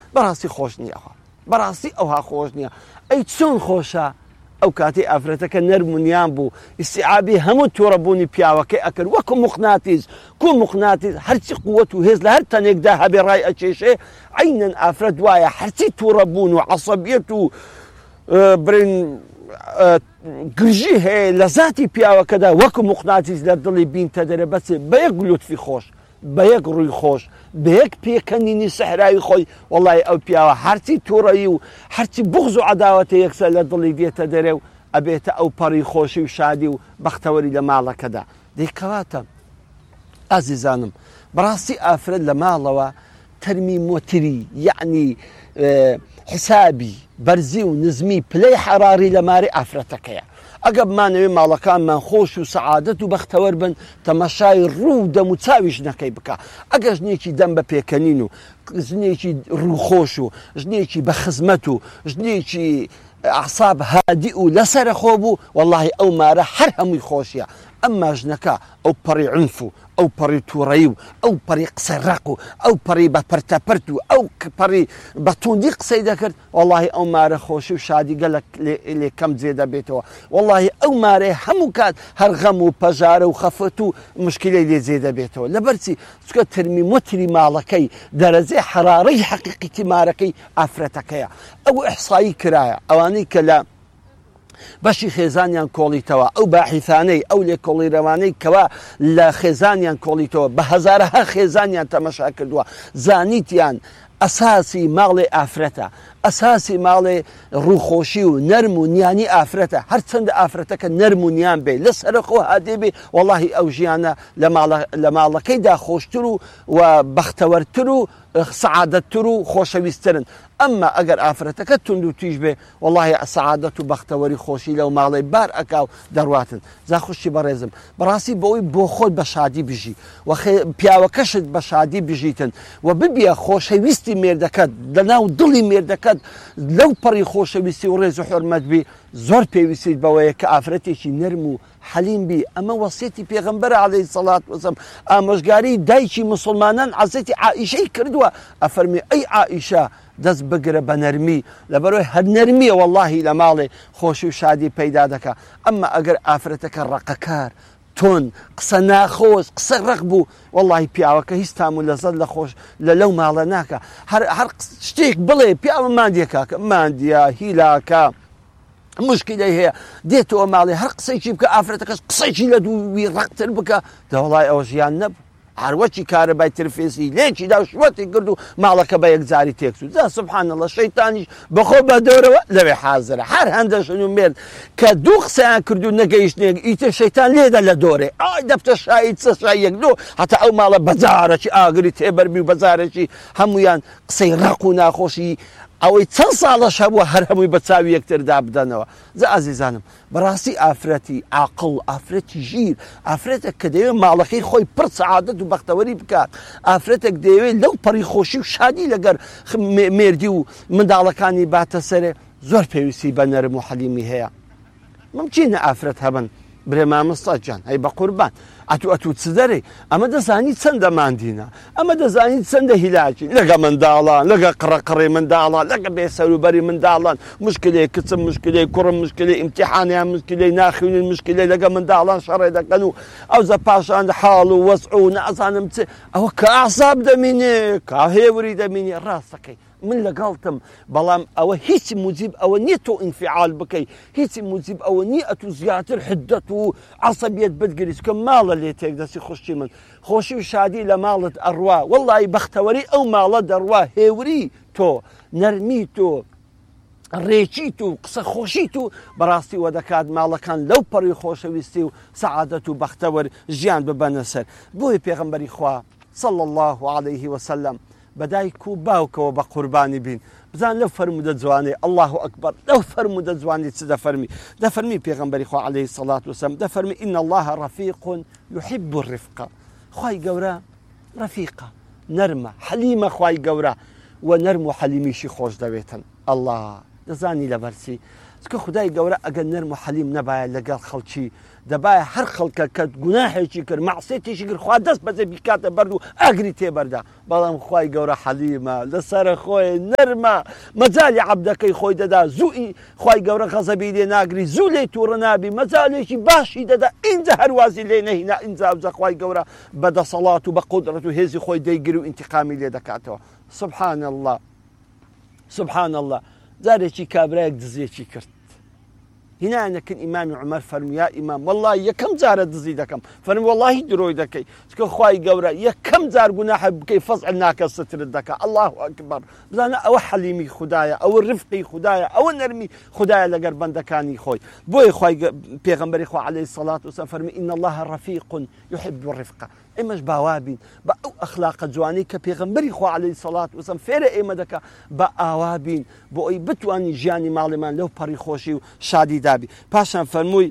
بەڕاستی خۆش نییە بەڕاستی ئەوها خۆش نییە ئەی چۆن خۆشە ئەو کاتی ئافرەتەکە نەرمونیان بوو ئیسیعابی هەموو تووڕەبوونی پیاوەکەی ئەکرد وەکو مقناتیز هەرچی قووەت و هێز لە هەر تەنێکدا هەبێ ڕای ئەچێشێ عینەن ئافرەت وایە هەرچی تووڕەبوون و عەسەبیەت و برین گرژی هەیە لە ذاتی پیاوەکەدا وەکو مقناتیز لە دڵی بینتە دەرێ بەچێ بە یەک لوتفی خۆش بە یەک ڕووی خۆش بە یەک پێکەنینی سەحراوی خۆی وەڵای ئەو پیاوە هەرچی تووڕەیی و هەرچی بوغز و عەداوەتە یەکسەر لە دڵی دێتە دەرێ و ئەبێتە ئەو پەڕی خۆشی و شادی و بەختەوەری لە ماڵەکەدا دەیکەواتە ئازیزانم بەڕاستی ئافرەت لە ماڵەوە تەرمیمۆتری یعنی حسابی بەرزی و نزمی پلەی حەراری لە ماری ئافرەتەکەیە ئەگە بمانەوێ ماڵەکانمان خۆش و سەعادەت و بەختەوەر بن تەماشای ڕوو دەم و چاوی ژنەکەی بکە ئەگە ژنێکی دەم بە پێکەنین و ژنێکی ڕووخۆش و ژنێکی بە خزمەت و ژنێکی ئەعساب هادی و لەسەرە خۆ بوو وەڵڵاهی ئەو مارە هەر هەمووی خۆشیە ئەمما ژنەکە ئەو پەڕی عنف و ئەو پەڕی تووڕەیی و ئەو پەڕی قسەی ڕق و ئەو پەڕی بە پەرتەپەرت و ئەو پەڕی بە توندی قسەی دەکرد وەڵڵاهی ئەو مارە خۆشی و شادی گەلک لێ کەم جێ دەبێتەوە وەڵڵاهی ئەو مارەی هەموو کات هەر غەم و پەژارە و خەفەت و مشکلەی لێ جێ دەبێتەوە لەبەرچی چکە تەرمیمۆتری ماڵەکەی دەرەجەی حەرارەی حەقیقیتی مارەکەی ئافرەتەکەیە ئەو ئیحسایی کرایە ئەوانەی کە لە بەشی خێزانیان کۆڵیتەوە ئەو باحیثانەی ئەو لێکۆڵیرەوانەی کەوا لە خێزانیان کۆڵیتەوە بە هەزارەها خێزانیان تەمەشا کردووە زانیتیان ئەساسی ماڵێ ئافرەتە ئەساسی ماڵێ ڕووخۆشی و نەرم و نیانی ئافرەتە هەرچەندە ئافرەتەکە نەرم و نیان بێ لەسەرخۆ هادێ بێ وەڵڵاهی ئەو ژیانە لە ماڵەکەیدا خۆشتر و بەختەوەرتر و سەعادەتتر و خۆشەویستترن ئەمما ئەگەر ئافرەتەکە تونند و تیژ بێ وەڵڵاهی سەعادەت و بەختەوەری خۆشی لەو ماڵی بار ئەکاو دەڕواتن زاخوشی بەڕێزم بەڕاستی بۆی بۆ خۆت بە شادی بژی و پیاوەکەشت بە شادی بژیتن و ببیە خۆشەویستی مێردەکەت لەناو دڵی مێردەکەت لەو پەڕی خۆشەویستی و ڕێز و حورمەت بی زۆر پێویستیت بەوەیە کە ئافرەتێکی نەرم و حەلیم بی ئەمە وەسیەتی پێغەمبەر عەلەیهی سەڵات وەسەلام ئامۆژگاری دایکی مسلمانان حەزرەتی عائیشەی کردووە ئەفەرمێ ئەی عائیشە دەست بگرە بە نەرمی لەبەرەوەی هەر نەرمیە وەڵڵاهی لە ماڵێ خۆشی و شادی پەیدا دەکا ئەمما ئەگەر ئافرەتەکە ڕقەکار تۆن قسە ناخۆش قسە ڕق بوو وەڵڵاهی پیاوەکە هیچ تام و لەزەت لە خۆش لەو ماڵە ناکە هەر شتێک بڵێ پیاوە ماندیەکە ماندیە هیلاکە مشکلەی هەیە دێتەوە ماڵێ هەر قسەیکی بکە ئافرەتەکەش قسەیکی لە دووی ڕقتر بکە دەوڵای ئەوە ژیان نەبوو هەروەکی کارەبای ترفێسی لێکی دا شوەتی کرد و ماڵەکە بە یەکجاری تێکسوود جا سوبحان الله شەیتانیش بەخۆ بە دەورەوە لەوێ حازرە هەر هەندەشن و مێرد کە دوو قسەیان کرد و نەگەیشتنێک ئیتر شەیتان لێدە لە دۆرێ ئای دەفتە شایی چە شای یەک دۆ هەتا ئەو ماڵە بەجارێکی ئاگری تێبەربی و بەجارێکی هەمویان قسەی ڕق و ناخۆشی ئەوەی چەند ساڵەش هەبووە هەر هەمووی بە چاوی یەکتردا بدەنەوە جا ئازیزانم بەڕاستی ئافرەتی عاقڵ ئافرەتی ژیر ئافرەتێک کە دەوێت ماڵەکەی خۆی پڕ سەعادەت و بەختەوەری بکات ئافرەتێک دەوێت لەو پەڕی خۆشی و شادی لەگەر مێردی و منداڵەکانی باتە سەرێ زۆر پێویستی بە نەرم و حەلیمی هەیە ممکنە ئافرەت هەبن برێ مامۆستا گیان هەی بە قوربان ئەتوو چ دەرێ ئەمە دەزانی چەندە ماندینە ئەمە دەزانی چەندە هیلاکی لەگە منداڵان لەگە قڕەقڕی منداڵان لەگە بێسەروبەری منداڵان مشکلەی کچم مشکلەی کوڕم مشکلەی ئیمتیحانیان مشکلەی ناخوێنین مشکلەی لەگە منداڵان شەڕێ دەکەن و ئەو زە پاشان حاڵ و وەزع و نازانم چ ئەوە کە ئەعساب دەمینێ کا هێوری دەمینێ ڕاستەکەی من لەگەڵتم بەڵام ئەوە هیچ موجب ئەوە نییە تۆ ئینفعال بکەی هیچ موجب ئەوە نییە ئەتو زیاتر حدەت و عەسەبیەت بتگریت کە ماڵە لێ تێک دەستی خوشتی من خۆشی و شادی لە ماڵت ئەڕوا وەڵڵاهی بەختەوەری ئەو ماڵە دەڕوا هێوری تۆ نەرمی تۆ ڕێکی و قسە خۆشیت و بەڕاستی وە دەکات ماڵەکان لەو پەڕی خۆشەویستی و سەعادەت و بەختەوەر ژیان ببەنە سەر بۆیە پێغەمبەری خوا صلی الله عليه وسلم بەدایک و باوکەوە بە قوربانی بین بزان لەو فەرمودە جوانێ الله ئەکبەر لەو فەرمودە جوانی چ دەفەرمی پێغەمبەری خوا عەلەیهی سەڵات وسەلام دەفەرمی ئین الله ڕەفیق یحب الرفق خوای گەورە ڕەفیقە نەرمە حەلیمە خوای گەورە و نەرم و حەلیمیشی خۆش دەوێتن الله دەزانی لەبەرچی چکە خدای گەورە ئەگەر نەرم و حەلیم نەبایە لەگەڵ خەڵکی دەبایە هەر خەڵکە کە گوناحێکی کرد مەعسیەتێکی کرد خوا دەست بەجێ بیکاتە بەرد و ئاگری تێبەردا بەڵام خوای گەورە حەلیمە لەسەرە خۆی نەرمە مەجالی عەبدەکەی خۆی دەدا زووی خوای گەورە غەزەبی لێ ناگری زوو لێی تووڕە نابی مەجالێکی باشی دەدا ئینجا هەروازی لێ نەهینا ئینجا خوای گەورە بەدەسەڵات و بە قودرەت و هێزی خۆی دەیگری و ئینتیقامی لێ دەکاتەوە سبحان الله سبحان الله جارێکی کابرایەک دزیەکی کرد هینانەکن ئیمامی عومەر فەرموویا ئیمام وەڵڵی یەکەم جارە دزی دەکەم فەرمووی وەڵڵی درۆی دەکەی چکە خوای گەورە یەکەم جار گوناحە بکەی فەزع ناکە سترت دەکا الله ئەکبەر بزانە ئەوە حەلیمی خوددایە ئەوە ڕفقی خوددایە ئەوە نەرمی خوددایە لەگەر بەندەکانی خۆی بۆی پێغەمبەری خوا عەلەیهی سەڵات وسەلام فەرمی ئین الله ڕەفیق یحب الرفق ئێمەش باوا بین بە ئەو ئەخلاقە جوانەی کە پێغەمبەری خوا عەلەیهی سەڵات وسەلام فێرە ئێمە دەکا بە ئاوا بین بۆ ئەوی بتوانی ژیانی ماڵێمان لەو پەڕی خۆشی و شادی دابی پاشان فەرمووی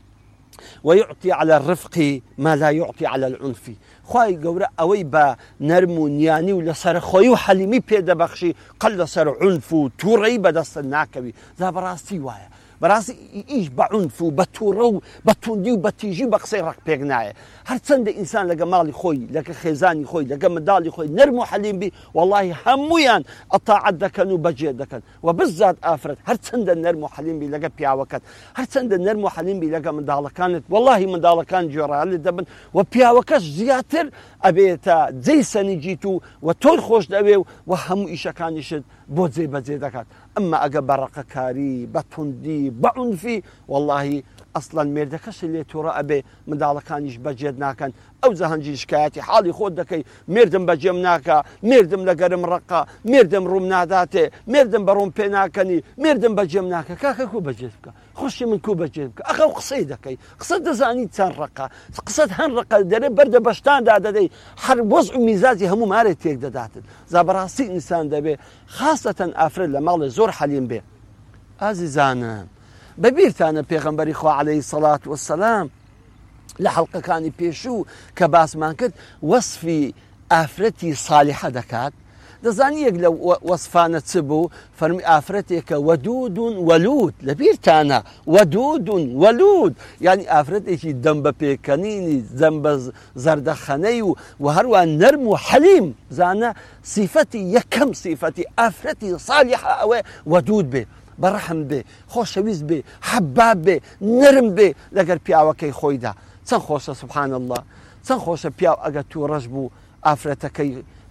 ويعطي على الرفق ما لا يعطي على العنف خوای گەورە ئەوەی بە نەرم و نیانی و لەسەر خۆی و حەلیمی پێدەبەخشی قەل لەسەر عنف و تووڕەی بەدەستە ناکەوی زا بەڕاستی وایە بەڕاستی ئیش بە عنف و بە تووڕە و بە توندی و بە تیژی بە قسەی ڕق پێک نایە هەرچەندە ئینسان لەگە ماڵی خۆی لەگە خێزانی خۆی لەگە منداڵی خۆی نەرم و حەلیم بی وەڵڵاهی هەموویان ئەتاعەت دەکەن و بەجێ دەکەن و بزات ئافرەت هەرچەندە نەرم و حەلیم بی لەگە پیاوەکەت هەرچەندە نەرم و حەلیم بی لەگە منداڵەکانت وەڵڵاهی منداڵەکان گوێڕایەت دەبن و پیاوەکەش زیاتر ئەبێتە جێی سەنیجیت و تۆی خۆش دەوێ و هەموو ئیشەکانیشت بۆ جێبەجێ دەکات ئەمما ئەگە بە ڕقەکاری بە توندی بە عنفی وەڵڵاهی ئەسڵەن مێردەکەش لێ تووڕە ئەبێ منداڵەکانیش بەجێت ناکەن ئەو زەهەنجی شکایەتی حاڵی خۆت دەکەی مێردم بەجێم ناکە مێردم لە گەرم ڕقا مێردم ڕووم ناداتێ مێردم بەڕۆم پێ ناکەنی مێردم بەجێم ناکە کاکە کو بەجێت بکە خۆشی من کو بەجێت بکە ئەخە قسەی دەکەی قسە دەزانی چەند ڕقا قسەت هەن ڕقە دەرێ بەردە بەشتاندا دەدەی هەر وەزع و میزاجی هەموو مارێ تێک دەداتن زا بەڕاستی ئینسان دەبێ خاستەن ئافرەت لە ماڵێ زۆر حەلیم بێ ئازیزانم بەبیرتانە پێغەمبەری خوا عەلەیهی سەڵات وەسەلام لە حەڵقەکانی پێشوو کە باسمان کرد وەسفی ئافرەتی ساڵحە دەکات دەزانی یەک لە وەسفانە چ بوو فەرمی ئافرەتێکە وەدود وەلود لەبیرتانە وەدود وەلود یعنی ئافرەتێکی دەم بە پێکەنینی دەم بە زەردەخەنەی و هەروە نەرم و حەلیم زانە سیفەتی یەکەم سیفەتی ئافرەتی ساڵحە ئەوێ وەدود بێ بەڕەحم بێ خۆشەویست بێ حەباب بێ نەرم بێ لەگەر پیاوەکەی خۆیدا چەند خۆشە سبحان الله چەند خۆشە پیاو ئەگە تووڕەش بوو ئافرەتەکەی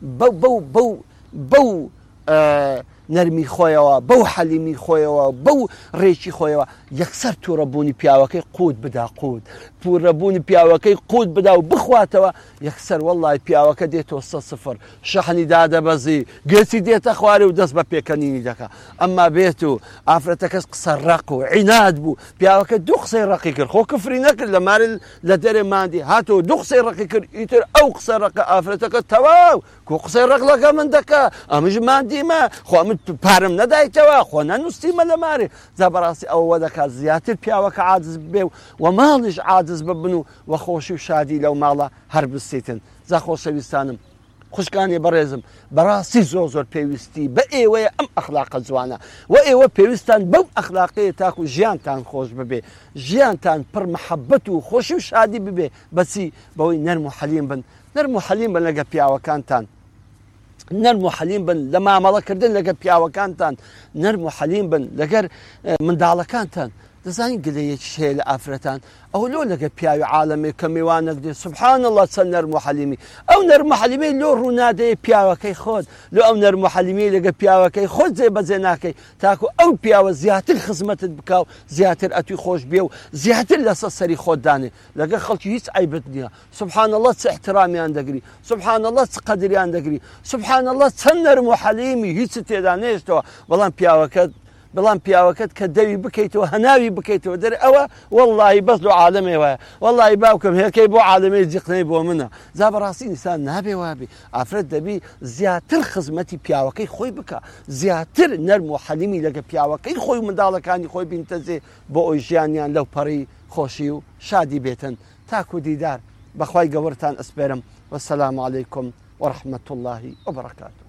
بەو نەرمی خۆیەوە بەو حەلیمی خۆیەوە بەو ڕێکی خۆیەوە یەکسەر تووڕەبوونی پیاوەکەی قوت بدا قوت تووڕەبوونی پیاوەکەی قوت بدا و بخواتەوە یەکسەر وەڵڵای پیاوەکە دێتەوە 100 شەحنی دادەبەزی گەچی دێتە خوارێ و دەست بە پێکەنینی دەکە ئەمما بێت و ئافرەتەکەس قسە ڕق و عیناد بوو پیاوەکە دوو قسەی ڕقی کرد خۆ کفری نەکرد لە مارە لە دەرێ ماندی هاتەوە دوو قسەی ڕقی کرد ئیتر ئەو قسە ڕقە ئافرەتەکە تەواو کۆ قسەی ڕق لەگە من دەکە ئەمەش ماندیمە خۆ من پارم نەدایتەوە خۆ نەنووسیمە لە مارێ جا بەڕاستی ئەوە دەکات زیاتر پیاوەکە عاجز بێ و ماڵیش عاجز ببن و خۆشی و شادی لەو ماڵە هەر بستیتن جا خۆشەویستانم خوشکانی بەڕێزم بەڕاستی زۆر پێویستی بە ئێوەیە ئەم ئەخلاقە جوانە و ئێوە پێویستان بەو ئەخلاقەیە تاکو ژیانتان خۆش ببێ ژیانتان پڕ مەحەبەت و خۆشی و شادی ببێ بەچی بەوەی نەرم و حەلیم بن نەرم و حەلیم بن لەگە پیاوەکانتان نەرم و حەلیم بن لە مامەڵەکردن لەگە پیاوەکانتان نەرم و حەلیم بن لەگەر منداڵەکانتان دەزانین گلەیەکی هەیە لە ئافرەتان ئەو لۆ لەگە پیاوی عالەمێ کە میوانەک دێ سبحان الله چەند نەرم و حەلیمی ئەو نەرم و حەلیمەی لۆ ڕوونادەیە پیاوەکەی خۆت لۆ ئەو نەرم و حەلیمی لەگە پیاوەکەی خۆت جێبەجێ ناکەی تاکو ئەو پیاوە زیاتر خزمەتت بکاو زیاتر ئەتوی خۆش بێ و زیاتر لەسەر سەری خۆت دانێ لەگە خەڵکی هیچ عیبت نییە سبحان الله چ احترامیان دەگری سبحان الله چ قەدریان دەگری سبحان الله چەند نەرم و حەلیمی هیچ تێدا نێشتەوە بەڵام پیاوەکەت کە دەوی بکەیتەوە هەناوی بکەیتەوە دەر ئەوە وەڵڵاهی بەس لە عالەمێ وایە وەڵڵاهی باوکەم هێکەی بۆ عالەمەی جیقنەی بۆ منە جا بەڕاستی ئینسان نابێ وابێ ئافرەت دەبی زیاتر خزمەتی پیاوەکەی خۆی بکە زیاتر نەرم و حەلیمی لەگە پیاوەکەی خۆی و منداڵەکانی خۆی بینتەجێ بۆ ئەوی ژیانیان لەو پەڕی خۆشی و شادی بێتن تاکو دیدار بەخوای گەورتان ئەسپێرم وەسەلام عەلەیکم وەڕەحمەتوڵڵاهی وبەڕەکاتوه